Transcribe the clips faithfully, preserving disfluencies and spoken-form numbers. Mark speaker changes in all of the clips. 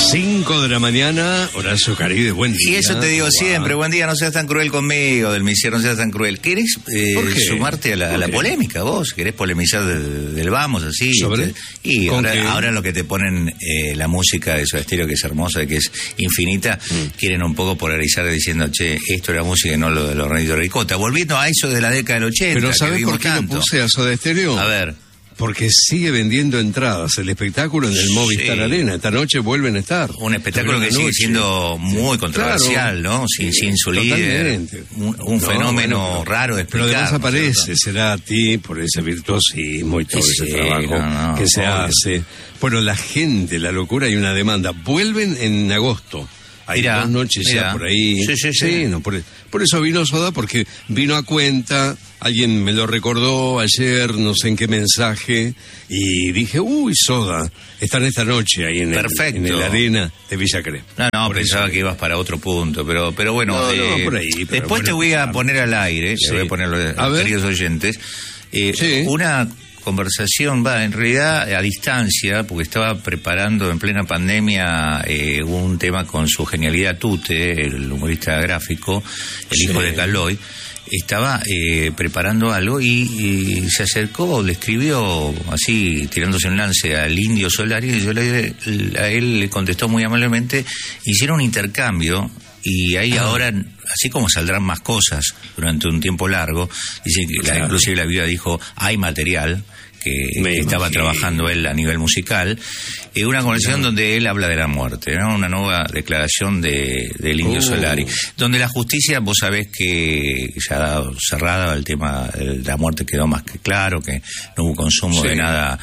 Speaker 1: cinco de la mañana, Horacio Caride, buen día.
Speaker 2: Y eso te digo
Speaker 1: wow.
Speaker 2: siempre, buen día, no seas tan cruel conmigo, del Misier, no seas tan cruel. ¿Querés eh, sumarte a la, a la polémica vos? ¿Querés polemizar del, del vamos, así?
Speaker 1: ¿Sobre?
Speaker 2: Y ahora, ahora lo que te ponen eh, la música de Soda Stereo, que es hermosa, que es infinita, mm. quieren un poco polarizar diciendo, che, esto era música y no lo de los Reyes de Ricota. Volviendo a eso de la década del ochenta.
Speaker 1: Pero ¿sabés por qué
Speaker 2: tanto?
Speaker 1: lo puse a Soda Stereo?
Speaker 2: A ver.
Speaker 1: Porque sigue vendiendo entradas el espectáculo en el Movistar sí. Arena. Esta noche vuelven a estar.
Speaker 2: Un espectáculo que sigue siendo muy sí. controversial, claro. ¿no? Sin, sin su líder. Un, un no, fenómeno bueno, pero, raro de explicar.
Speaker 1: Pero además aparece, será a ti por ese virtuosismo y todo sí, ese trabajo no, no, que se obvio. hace. Bueno, la gente, la locura y una demanda. Vuelven en agosto. Hay mirá, dos noches mirá. ya por ahí. Sí, sí, sí. sí no, por, por eso vino Soda, porque vino a cuenta, alguien me lo recordó ayer, no sé en qué mensaje, y dije, uy, Soda, están esta noche ahí en, el, en el Arena de Villa Crespo.
Speaker 2: No, no,
Speaker 1: por
Speaker 2: pensaba
Speaker 1: eso.
Speaker 2: que ibas para otro punto, pero pero bueno,
Speaker 1: no,
Speaker 2: eh,
Speaker 1: no, por ahí, pero
Speaker 2: después
Speaker 1: bueno,
Speaker 2: te voy a
Speaker 1: claro.
Speaker 2: poner al aire,
Speaker 1: sí.
Speaker 2: te voy a poner a,
Speaker 1: a
Speaker 2: queridos oyentes, eh,
Speaker 1: sí.
Speaker 2: una... conversación, va, en realidad a distancia, porque estaba preparando en plena pandemia eh, un tema con su genialidad Tute, el humorista gráfico, el sí. hijo de Caloi, estaba eh, preparando algo y, y se acercó, le escribió así, tirándose un lance al Indio Solari, y yo le, a él le contestó muy amablemente, hicieron un intercambio. Y ahí ah. ahora, así como saldrán más cosas durante un tiempo largo, dice que claro. la, inclusive la vida dijo, hay material que, que estaba trabajando él a nivel musical, eh, una conversación no. donde él habla de la muerte, ¿no? Una nueva declaración de del Indio uh. Solari, donde la justicia, vos sabés que ya cerrada el tema de la muerte quedó más que claro, que no hubo consumo sí. de nada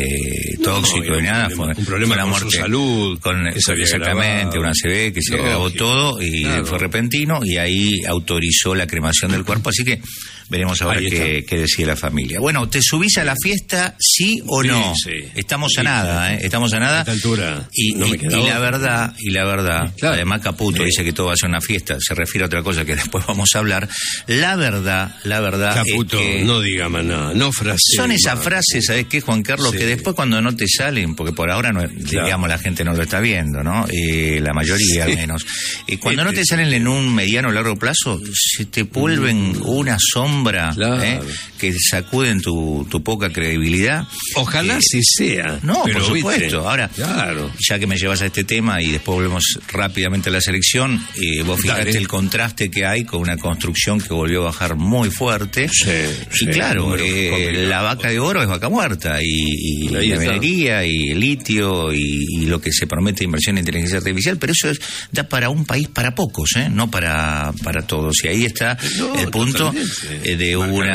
Speaker 2: Eh, tóxico
Speaker 1: no,
Speaker 2: y nada,
Speaker 1: un
Speaker 2: fue,
Speaker 1: un problema
Speaker 2: fue la
Speaker 1: con
Speaker 2: muerte,
Speaker 1: su salud,
Speaker 2: con, exactamente, una A C V que se no, grabó que, todo y claro. fue repentino y ahí autorizó la cremación del cuerpo, así que veremos ahora qué, qué decide la familia. Bueno, ¿te subís a la fiesta, sí o sí, no? Sí. Estamos sí, a nada, ¿eh? Estamos a nada.
Speaker 1: A esta altura
Speaker 2: y,
Speaker 1: no
Speaker 2: y,
Speaker 1: me
Speaker 2: y la verdad, y la verdad, claro. además Caputo sí. dice que todo va a ser una fiesta, se refiere a otra cosa que después vamos a hablar. La verdad, la verdad
Speaker 1: Caputo,
Speaker 2: es que
Speaker 1: no diga más nada, no frases.
Speaker 2: Son esas frases, ¿sabes qué, Juan Carlos? Sí. Que después cuando no te salen, porque por ahora no, claro. digamos la gente no lo está viendo, ¿no? Eh, la mayoría sí. al menos. Eh, cuando sí, no te sí. salen en un mediano o largo plazo, se te vuelven mm. una sombra claro. ¿eh? que sacuden tu, tu poca credibilidad.
Speaker 1: Ojalá eh, sí sea.
Speaker 2: No,
Speaker 1: pero,
Speaker 2: por supuesto.
Speaker 1: ¿viste?
Speaker 2: Ahora, claro. ya que me llevas a este tema y después volvemos rápidamente a la selección, eh, vos fijate Dale. el contraste que hay con una construcción que volvió a bajar muy fuerte.
Speaker 1: Sí,
Speaker 2: y
Speaker 1: sí,
Speaker 2: claro, eh, la vaca de oro es vaca muerta y, y la minería y el litio y, y lo que se promete de inversión en inteligencia artificial, pero eso es, da para un país para pocos, ¿eh? no para para todos. Y ahí está no, el punto eh, de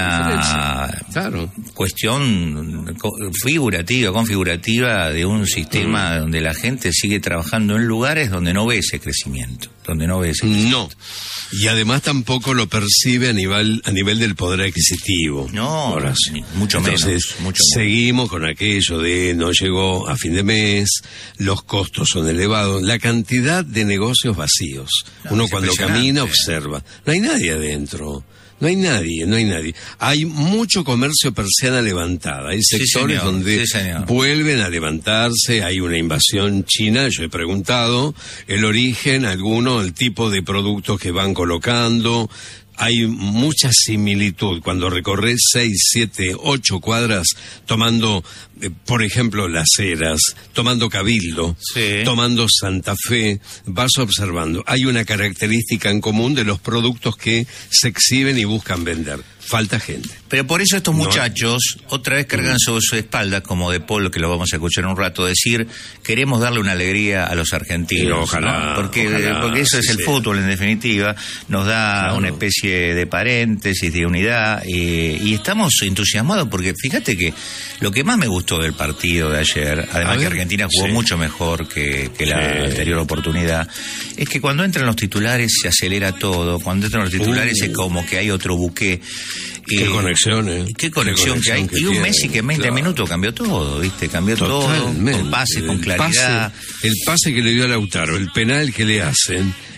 Speaker 2: una claro. cuestión figurativa, configurativa de un sistema mm. donde la gente sigue trabajando en lugares donde no ve ese crecimiento, donde no ve ese crecimiento.
Speaker 1: No. Y además tampoco lo percibe a nivel a nivel del poder adquisitivo.
Speaker 2: No, ahora sí. mucho
Speaker 1: Entonces,
Speaker 2: menos. Mucho
Speaker 1: seguimos con aquello de no llegó a fin de mes, los costos son elevados, la cantidad de negocios vacíos. No, Uno cuando camina observa, no hay nadie adentro. No hay nadie, no hay nadie. Hay mucho comercio persiana levantada. Hay sectores sí, donde sí, vuelven a levantarse. Hay una invasión china. Yo he preguntado el origen, alguno, el tipo de productos que van colocando. Hay mucha similitud cuando recorres seis, siete, ocho cuadras tomando, eh, por ejemplo, Las Heras, tomando Cabildo, sí. tomando Santa Fe, vas observando. Hay una característica en común de los productos que se exhiben y buscan vender. Falta gente.
Speaker 2: Pero por eso estos muchachos no. otra vez cargan sobre su espalda, como de Polo, que lo vamos a escuchar en un rato, decir, queremos darle una alegría a los argentinos.
Speaker 1: Ojalá,
Speaker 2: ¿no? Porque,
Speaker 1: ojalá,
Speaker 2: porque eso sí, es el sí. fútbol, en definitiva. Nos da claro. una especie de paréntesis, de unidad, eh, y estamos entusiasmados porque fíjate que lo que más me gustó del partido de ayer, además que Argentina jugó sí. mucho mejor que, que la sí. anterior oportunidad, es que cuando entran los titulares se acelera todo, cuando entran los titulares uh. es como que hay otro buque.
Speaker 1: Qué eh, conexión, ¿eh?
Speaker 2: Qué conexión, qué conexión que hay. Que y un tiene, Messi que en veinte claro. minutos cambió todo, ¿viste? Cambió Totalmente. todo, con pases, con claridad.
Speaker 1: El pase, el pase que le dio a Lautaro, el penal que le hacen,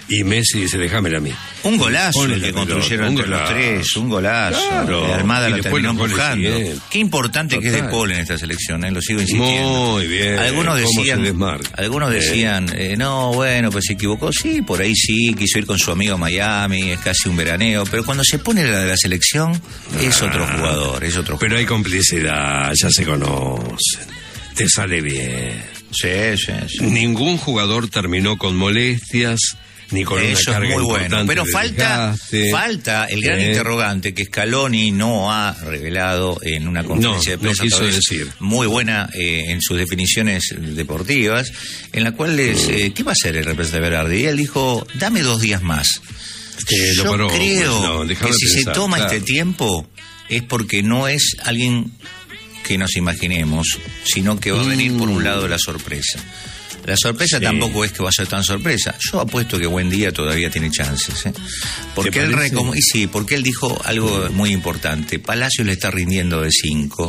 Speaker 1: Y Messi dice, déjamela a mí.
Speaker 2: Un golazo
Speaker 1: Pone
Speaker 2: el
Speaker 1: la
Speaker 2: que
Speaker 1: pelota,
Speaker 2: construyeron
Speaker 1: un
Speaker 2: entre los
Speaker 1: golazo.
Speaker 2: tres, un golazo.
Speaker 1: Claro.
Speaker 2: La Armada
Speaker 1: Y
Speaker 2: la
Speaker 1: después
Speaker 2: terminó
Speaker 1: los goles
Speaker 2: empujando.
Speaker 1: siguientes.
Speaker 2: Qué importante que es De
Speaker 1: Total.
Speaker 2: Paul en esta selección, ¿eh? Lo sigo insistiendo.
Speaker 1: Muy bien.
Speaker 2: Algunos
Speaker 1: ¿Cómo
Speaker 2: decían,
Speaker 1: se desmarca?
Speaker 2: algunos decían, eh, no, bueno, pues se equivocó. Sí, por ahí sí, quiso ir con su amigo a Miami, es casi un veraneo. Pero cuando se pone la de la selección, es
Speaker 1: Ah.
Speaker 2: otro jugador, es otro
Speaker 1: Pero
Speaker 2: jugador.
Speaker 1: hay complicidad, ya se conocen. Te sale bien.
Speaker 2: Sí, sí, sí.
Speaker 1: Ningún jugador terminó con molestias, ni con
Speaker 2: Eso
Speaker 1: una
Speaker 2: es
Speaker 1: carga
Speaker 2: muy bueno.
Speaker 1: importante
Speaker 2: Pero
Speaker 1: de
Speaker 2: falta,
Speaker 1: desgaste.
Speaker 2: falta el gran
Speaker 1: Eh.
Speaker 2: interrogante que Scaloni no ha revelado en una conferencia
Speaker 1: No,
Speaker 2: de prensa.
Speaker 1: no quiso
Speaker 2: tal vez
Speaker 1: decir.
Speaker 2: muy buena eh, en sus definiciones deportivas, en la cual les, eh, ¿qué va a hacer el representante de Berardi? Y él dijo, dame dos días más.
Speaker 1: Eh, lo
Speaker 2: Yo
Speaker 1: paró,
Speaker 2: creo
Speaker 1: no,
Speaker 2: que
Speaker 1: déjame
Speaker 2: si
Speaker 1: pensar,
Speaker 2: se toma
Speaker 1: claro.
Speaker 2: este tiempo es porque no es alguien que nos imaginemos, sino que va a venir por un lado la sorpresa. La sorpresa
Speaker 1: Sí.
Speaker 2: tampoco es que va a ser tan sorpresa. Yo apuesto que Buen Día todavía tiene chances. ¿eh? Porque
Speaker 1: ¿Te
Speaker 2: él
Speaker 1: parece?
Speaker 2: recom- y sí, porque él dijo algo muy importante. Palacios le está rindiendo de cinco.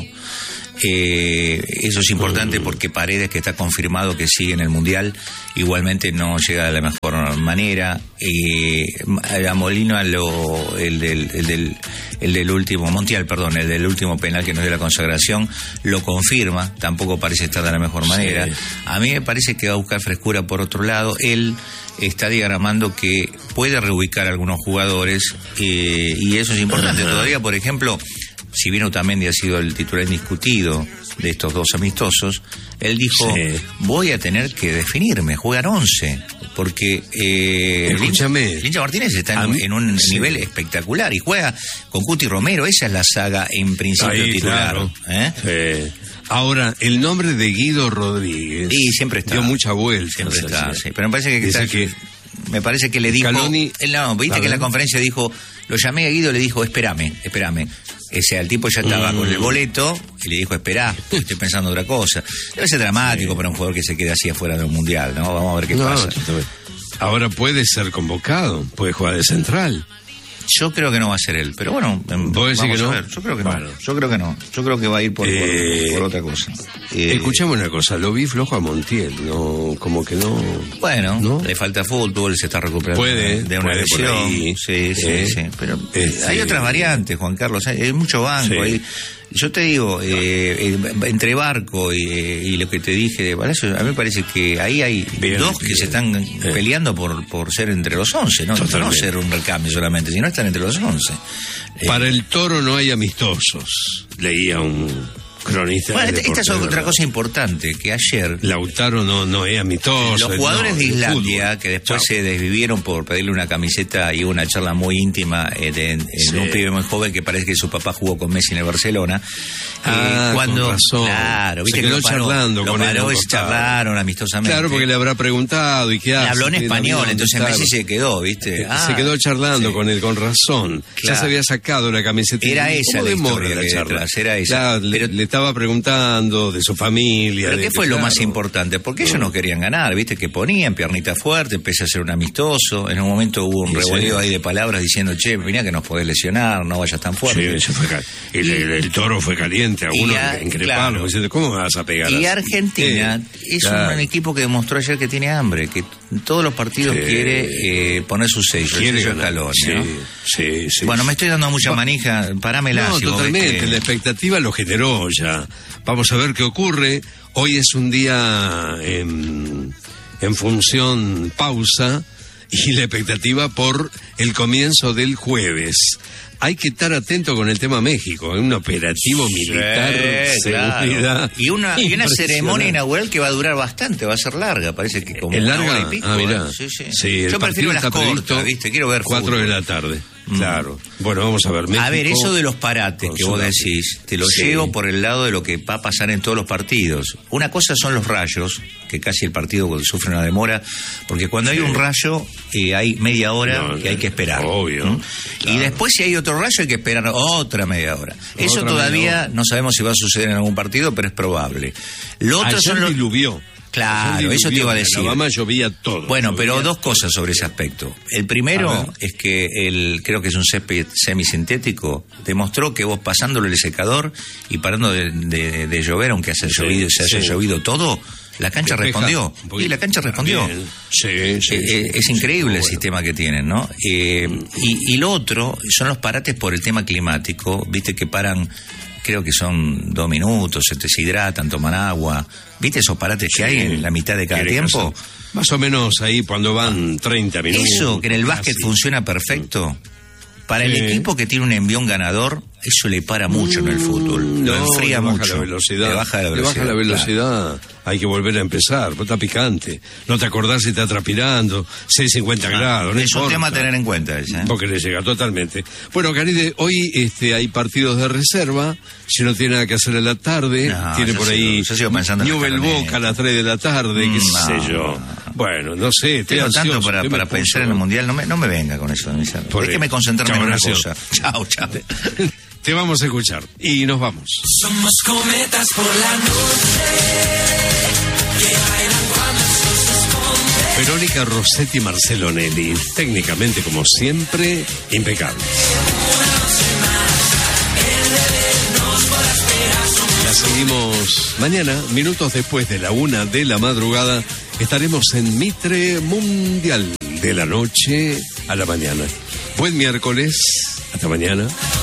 Speaker 2: Eh, eso es importante porque Paredes, que está confirmado que sigue en el Mundial, igualmente no llega de la mejor manera. Eh, a Molina, lo, el, del, el, del, el del último, Montiel, perdón, el del último penal que nos dio la consagración, lo confirma, tampoco parece estar de la mejor manera.
Speaker 1: Sí.
Speaker 2: A mí me parece que va a buscar frescura por otro lado. Él está diagramando que puede reubicar a algunos jugadores eh, y eso es importante. Todavía, por ejemplo, si bien Otamendi ha sido el titular indiscutido de estos dos amistosos, él dijo,
Speaker 1: Sí.
Speaker 2: voy a tener que definirme, jugar once, porque eh,
Speaker 1: Escúchame.
Speaker 2: Lin- Lincha Martínez está
Speaker 1: A
Speaker 2: en,
Speaker 1: mí-
Speaker 2: en un
Speaker 1: sí.
Speaker 2: nivel espectacular y juega con Cuti Romero, esa es la saga en principio
Speaker 1: Ahí,
Speaker 2: titular.
Speaker 1: claro.
Speaker 2: ¿eh?
Speaker 1: Sí. Ahora, el nombre de Guido Rodríguez
Speaker 2: Y siempre está.
Speaker 1: dio mucha vuelta.
Speaker 2: Siempre
Speaker 1: o sea,
Speaker 2: está,
Speaker 1: sí.
Speaker 2: sí. Pero me parece que,
Speaker 1: Dice
Speaker 2: está-
Speaker 1: que
Speaker 2: me parece que le dijo,
Speaker 1: Scaloni-
Speaker 2: él no, viste
Speaker 1: A
Speaker 2: que en la
Speaker 1: ver.
Speaker 2: conferencia dijo, lo llamé a Guido, le dijo, espérame, espérame. O sea, el tipo ya estaba
Speaker 1: Mm.
Speaker 2: con el boleto y le dijo, esperá, estoy pensando otra cosa. Debe ser dramático para un jugador que se quede así afuera de un mundial, ¿no? Vamos a ver qué
Speaker 1: No,
Speaker 2: pasa.
Speaker 1: totalmente. Ahora puede ser convocado, puede jugar de central.
Speaker 2: Yo creo que no va a ser él, pero bueno, em,
Speaker 1: ¿Vos decís
Speaker 2: vamos
Speaker 1: que
Speaker 2: a
Speaker 1: no?
Speaker 2: ver. Yo creo que
Speaker 1: Bueno.
Speaker 2: no. Yo creo que no. Yo creo que va a ir por, por-
Speaker 1: Eh,
Speaker 2: por otra cosa. Eh,
Speaker 1: Escuchame una cosa, lo vi flojo a Montiel, no, como que no.
Speaker 2: Bueno,
Speaker 1: ¿no?
Speaker 2: le falta fútbol, se está recuperando
Speaker 1: Puede,
Speaker 2: de una
Speaker 1: puede por
Speaker 2: lesión.
Speaker 1: ahí.
Speaker 2: Sí, sí,
Speaker 1: Eh,
Speaker 2: sí. Pero
Speaker 1: este-
Speaker 2: hay otras variantes, Juan Carlos. Hay, hay mucho banco.
Speaker 1: Sí.
Speaker 2: Hay- yo te digo, eh, eh, entre Barco y, y lo que te dije de Palacio, a mí me parece que ahí hay
Speaker 1: Bien,
Speaker 2: dos que
Speaker 1: bien.
Speaker 2: se están
Speaker 1: Eh.
Speaker 2: peleando por, por ser entre los once, ¿no? No
Speaker 1: Totalmente.
Speaker 2: ser un recambio solamente, sino estar entre los once. Eh,
Speaker 1: Para el Toro no hay amistosos, leía un cronista.
Speaker 2: bueno,
Speaker 1: de
Speaker 2: esta, esta es
Speaker 1: deportes,
Speaker 2: otra
Speaker 1: ¿verdad?
Speaker 2: cosa importante, que ayer
Speaker 1: Lautaro no, no es amistoso.
Speaker 2: los jugadores
Speaker 1: no,
Speaker 2: de
Speaker 1: es
Speaker 2: Islandia,
Speaker 1: fútbol.
Speaker 2: que después
Speaker 1: Chao.
Speaker 2: se desvivieron por pedirle una camiseta y una charla muy íntima eh, de, en
Speaker 1: Sí.
Speaker 2: un pibe muy joven que parece que su papá jugó con Messi en el Barcelona.
Speaker 1: Ah,
Speaker 2: Eh, cuando,
Speaker 1: con razón.
Speaker 2: Claro, viste
Speaker 1: Se
Speaker 2: que
Speaker 1: quedó
Speaker 2: lo paró,
Speaker 1: charlando
Speaker 2: lo
Speaker 1: con él
Speaker 2: paró
Speaker 1: a un
Speaker 2: y
Speaker 1: costado.
Speaker 2: charlaron amistosamente.
Speaker 1: Claro, porque le habrá preguntado y qué
Speaker 2: Le
Speaker 1: hace.
Speaker 2: habló en
Speaker 1: ¿Tiene
Speaker 2: español,
Speaker 1: avión?
Speaker 2: entonces
Speaker 1: Claro.
Speaker 2: Messi se quedó, ¿viste?
Speaker 1: Eh,
Speaker 2: Ah,
Speaker 1: se quedó charlando
Speaker 2: sí.
Speaker 1: con él, con razón. Ya
Speaker 2: Claro.
Speaker 1: se había sacado la camiseta.
Speaker 2: Era
Speaker 1: ¿Cómo
Speaker 2: esa la
Speaker 1: demora
Speaker 2: historia
Speaker 1: la
Speaker 2: que
Speaker 1: charla?
Speaker 2: detrás, era esa.
Speaker 1: Claro, le,
Speaker 2: Pero-
Speaker 1: le estaba preguntando de su familia.
Speaker 2: Pero
Speaker 1: de
Speaker 2: ¿qué fue lo
Speaker 1: claro.
Speaker 2: más importante? Porque ellos no querían ganar, ¿viste? Que ponían piernita fuerte, empecé a ser un amistoso. En un momento hubo un
Speaker 1: Sí,
Speaker 2: revoleo
Speaker 1: sí.
Speaker 2: ahí de palabras diciendo, che, mira que nos podés lesionar, no vayas tan fuerte.
Speaker 1: Sí, se fue cal- el, el- el Toro fue caliente a
Speaker 2: Y
Speaker 1: uno
Speaker 2: a-
Speaker 1: increparlo,
Speaker 2: claro.
Speaker 1: diciendo, ¿cómo me vas a pegar?
Speaker 2: Y
Speaker 1: así?
Speaker 2: Argentina
Speaker 1: Sí,
Speaker 2: es
Speaker 1: claro.
Speaker 2: un equipo que demostró ayer que tiene hambre, que en todos los partidos
Speaker 1: Sí.
Speaker 2: quiere eh, poner su sello,
Speaker 1: Quiere
Speaker 2: el sello
Speaker 1: ganar.
Speaker 2: Scaloni,
Speaker 1: Sí,
Speaker 2: ¿no?
Speaker 1: sí, sí.
Speaker 2: Bueno, me estoy dando mucha manija, parámela.
Speaker 1: No,
Speaker 2: si vos ves
Speaker 1: totalmente.
Speaker 2: que-
Speaker 1: La expectativa lo generó ya. Vamos a ver qué ocurre. Hoy es un día en, en función pausa y la expectativa por el comienzo del jueves. Hay que estar atento con el tema México, es un operativo militar,
Speaker 2: Sí, claro.
Speaker 1: seguridad.
Speaker 2: Y una, y una
Speaker 1: impresionante.
Speaker 2: ceremonia inaugural que va a durar bastante, va a ser larga, parece que como
Speaker 1: ¿Es
Speaker 2: una
Speaker 1: larga?
Speaker 2: hora y pico.
Speaker 1: Ah, mirá.
Speaker 2: ¿eh? Sí, sí.
Speaker 1: Sí, el
Speaker 2: Yo
Speaker 1: partido
Speaker 2: prefiero las
Speaker 1: está
Speaker 2: cortas,
Speaker 1: previsto
Speaker 2: ¿viste? Quiero ver
Speaker 1: cuatro
Speaker 2: fútbol.
Speaker 1: de la tarde.
Speaker 2: Mm.
Speaker 1: Claro. Bueno, vamos a ver. México,
Speaker 2: A ver, eso de los parates
Speaker 1: con
Speaker 2: que vos
Speaker 1: Sudáfrica.
Speaker 2: decís, te lo
Speaker 1: Sí.
Speaker 2: llevo por el lado de lo que va a pasar en todos los partidos. Una cosa son los rayos, que casi el partido sufre una demora, porque cuando hay
Speaker 1: Sí.
Speaker 2: un rayo eh, hay media hora
Speaker 1: No,
Speaker 2: que hay que esperar.
Speaker 1: obvio,
Speaker 2: ¿Mm?
Speaker 1: claro.
Speaker 2: Y después si hay otro rayo hay que esperar otra media hora. Eso
Speaker 1: Otra
Speaker 2: todavía
Speaker 1: media hora.
Speaker 2: no sabemos si va a suceder en algún partido, pero es probable. Lo otro
Speaker 1: Ayer
Speaker 2: son los...
Speaker 1: diluvió.
Speaker 2: Claro,
Speaker 1: Ayer
Speaker 2: eso te
Speaker 1: diluvió,
Speaker 2: iba a
Speaker 1: en
Speaker 2: decir.
Speaker 1: Alabama llovía todo.
Speaker 2: Bueno, pero
Speaker 1: llovía.
Speaker 2: dos cosas sobre ese aspecto. El
Speaker 1: A
Speaker 2: primero
Speaker 1: ver.
Speaker 2: es que el creo que es un césped semisintético, demostró que vos pasándole el secador y parando de, de- de llover, aunque haya
Speaker 1: Sí,
Speaker 2: llovido, se haya
Speaker 1: sí.
Speaker 2: llovido todo, La cancha
Speaker 1: Despeja
Speaker 2: respondió. Y la cancha respondió.
Speaker 1: Sí, sí,
Speaker 2: eh,
Speaker 1: sí,
Speaker 2: es
Speaker 1: sí,
Speaker 2: increíble
Speaker 1: sí,
Speaker 2: el
Speaker 1: bueno.
Speaker 2: sistema que tienen, ¿no? Eh, y, y lo otro son los parates por el tema climático. Viste que paran, creo que son dos minutos, se deshidratan, toman agua. ¿Viste esos parates que
Speaker 1: Sí.
Speaker 2: hay en la mitad de cada tiempo?
Speaker 1: Más o menos ahí cuando van treinta minutos.
Speaker 2: Eso, que en el básquet
Speaker 1: así.
Speaker 2: funciona perfecto. Para el
Speaker 1: Sí.
Speaker 2: equipo que tiene un envión ganador, eso le para mucho en el fútbol. Lo
Speaker 1: No,
Speaker 2: enfría
Speaker 1: le baja
Speaker 2: mucho.
Speaker 1: la velocidad.
Speaker 2: Le baja la
Speaker 1: Le
Speaker 2: velocidad.
Speaker 1: baja la velocidad. Hay que volver a empezar. Pues está picante. No te acordás si está transpirando. seiscientos cincuenta grados. No
Speaker 2: Es un
Speaker 1: importa.
Speaker 2: tema a tener en cuenta ese, ¿eh?
Speaker 1: Porque le llega totalmente. Bueno, Caride, hoy este, hay partidos de reserva. Si no tiene nada que hacer en la tarde,
Speaker 2: No,
Speaker 1: tiene
Speaker 2: yo
Speaker 1: por
Speaker 2: sigo-
Speaker 1: ahí
Speaker 2: yo sigo pensando en la
Speaker 1: Newell
Speaker 2: carne.
Speaker 1: Boca a las tres de la tarde, qué
Speaker 2: No.
Speaker 1: sé yo. Bueno, no sé. Estoy
Speaker 2: Tengo tanto
Speaker 1: ansioso,
Speaker 2: para,
Speaker 1: estoy
Speaker 2: para
Speaker 1: me
Speaker 2: pensar
Speaker 1: puso-
Speaker 2: en el Mundial. No me, no me venga con eso.
Speaker 1: Por
Speaker 2: Déjeme
Speaker 1: ahí.
Speaker 2: concentrarme
Speaker 1: Chao,
Speaker 2: en una
Speaker 1: gracias.
Speaker 2: cosa. Chao, chao.
Speaker 1: Te vamos a escuchar. Y nos vamos.
Speaker 3: Somos cometas por la noche que bailan cuando el sol se esconde.
Speaker 1: Verónica Rossetti y Marcelo Nelly. Técnicamente, como siempre, impecables. La seguimos mañana, minutos después de la una de la madrugada. Estaremos en Mitre Mundial, de la noche a la mañana. Buen miércoles. Hasta mañana.